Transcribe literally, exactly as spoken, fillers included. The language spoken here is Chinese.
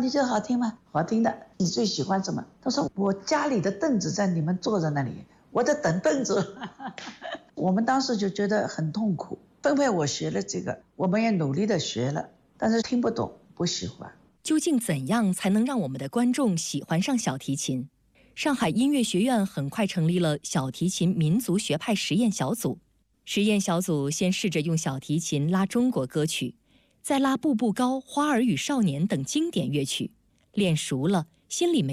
你觉得好听吗？好听的。你最喜欢什么？他说我家里的凳子在你们坐在那里，我在等凳子。我们当时就觉得很痛苦。分配我学了这个，我们也努力的学了，但是听不懂，不喜欢。 究竟怎样才能让我们的观众喜欢上小提琴？上海音乐学院很快成立了小提琴民族学派实验小组。实验小组先试着用小提琴拉中国歌曲，再拉《步步高》《花儿与少年》等经典乐曲，练熟了，心里没